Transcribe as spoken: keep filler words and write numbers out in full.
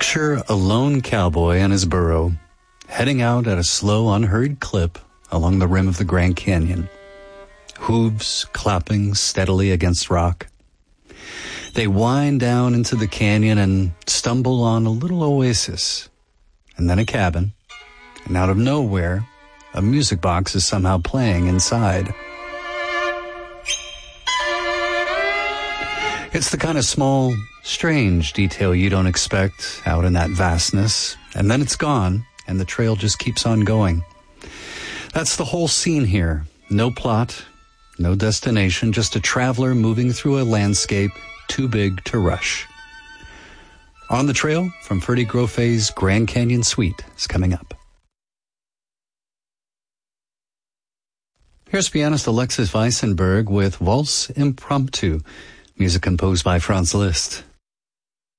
Picture a lone cowboy on his burro, heading out at a slow, unhurried clip along the rim of the Grand Canyon. Hooves clapping steadily against rock. They wind down into the canyon and stumble on a little oasis, and then a cabin, and out of nowhere, a music box is somehow playing inside. It's the kind of small, strange detail you don't expect out in that vastness, and then it's gone, and the trail just keeps on going. That's the whole scene here. No plot, no destination, just a traveler moving through a landscape too big to rush. On the Trail from Ferdy Groffe's Grand Canyon Suite is coming up. Here's pianist Alexis Weissenberg with Waltz Impromptu, music composed by Franz Liszt.